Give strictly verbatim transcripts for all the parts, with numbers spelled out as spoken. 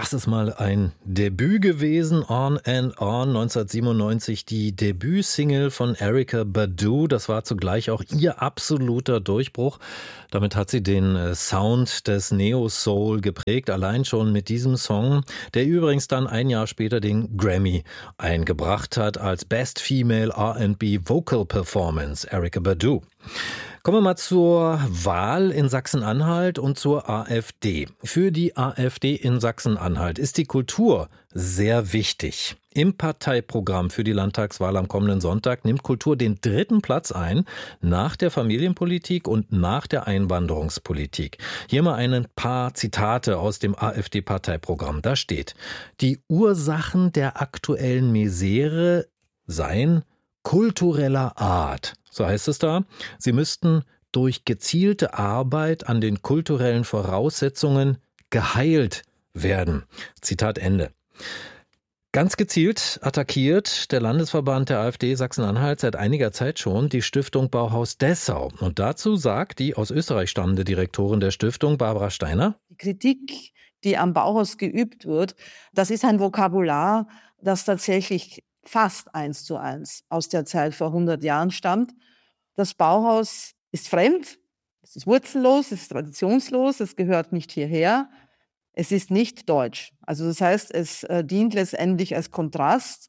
Das ist mal ein Debüt gewesen, On and On, neunzehnhundertsiebenundneunzig, die Debütsingle von Erykah Badu. Das war zugleich auch ihr absoluter Durchbruch. Damit hat sie den Sound des Neo-Soul geprägt, allein schon mit diesem Song, der übrigens dann ein Jahr später den Grammy eingebracht hat als Best Female R and B Vocal Performance, Erykah Badu. Kommen wir mal zur Wahl in Sachsen-Anhalt und zur AfD. Für die AfD in Sachsen-Anhalt ist die Kultur sehr wichtig. Im Parteiprogramm für die Landtagswahl am kommenden Sonntag nimmt Kultur den dritten Platz ein, nach der Familienpolitik und nach der Einwanderungspolitik. Hier mal ein paar Zitate aus dem AfD-Parteiprogramm. Da steht: Die Ursachen der aktuellen Misere seien kultureller Art. So heißt es da. Sie müssten durch gezielte Arbeit an den kulturellen Voraussetzungen geheilt werden. Zitat Ende. Ganz gezielt attackiert der Landesverband der AfD Sachsen-Anhalt seit einiger Zeit schon die Stiftung Bauhaus Dessau. Und dazu sagt die aus Österreich stammende Direktorin der Stiftung, Barbara Steiner: Die Kritik, die am Bauhaus geübt wird, das ist ein Vokabular, das tatsächlich fast eins zu eins aus der Zeit vor hundert Jahren stammt. Das Bauhaus ist fremd, es ist wurzellos, es ist traditionslos, es gehört nicht hierher, es ist nicht deutsch. Also das heißt, es äh, dient letztendlich als Kontrast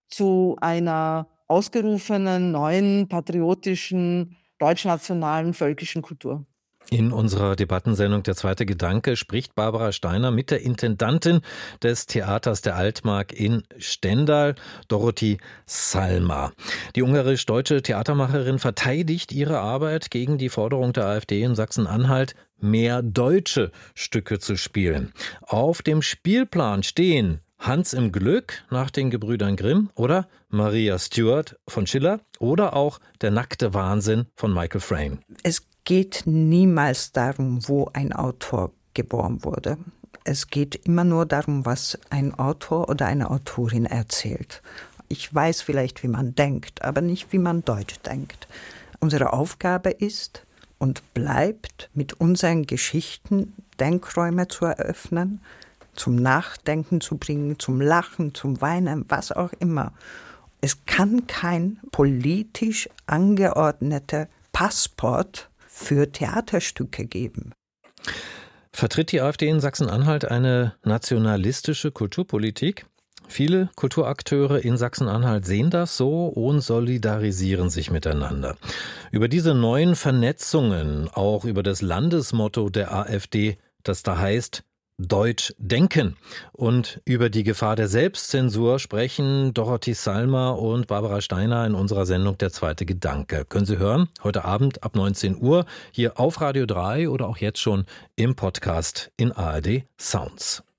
zu einer ausgerufenen, neuen, patriotischen, deutschnationalen, völkischen Kultur. In unserer Debattensendung Der zweite Gedanke spricht Barbara Steiner mit der Intendantin des Theaters der Altmark in Stendal, Dorothee Salma. Die ungarisch-deutsche Theatermacherin verteidigt ihre Arbeit gegen die Forderung der AfD in Sachsen-Anhalt, mehr deutsche Stücke zu spielen. Auf dem Spielplan stehen Hans im Glück nach den Gebrüdern Grimm oder Maria Stuart von Schiller oder auch Der nackte Wahnsinn von Michael Frayn. Es geht niemals darum, wo ein Autor geboren wurde. Es geht immer nur darum, was ein Autor oder eine Autorin erzählt. Ich weiß vielleicht, wie man denkt, aber nicht, wie man Deutsch denkt. Unsere Aufgabe ist und bleibt, mit unseren Geschichten Denkräume zu eröffnen, zum Nachdenken zu bringen, zum Lachen, zum Weinen, was auch immer. Es kann kein politisch angeordneter Passport für Theaterstücke geben. Vertritt die AfD in Sachsen-Anhalt eine nationalistische Kulturpolitik? Viele Kulturakteure in Sachsen-Anhalt sehen das so und solidarisieren sich miteinander. Über diese neuen Vernetzungen, auch über das Landesmotto der AfD, das da heißt Deutsch denken, und über die Gefahr der Selbstzensur sprechen Dorothee Salma und Barbara Steiner in unserer Sendung Der zweite Gedanke. Können Sie hören, heute Abend ab neunzehn Uhr hier auf Radio drei oder auch jetzt schon im Podcast in A R D Sounds.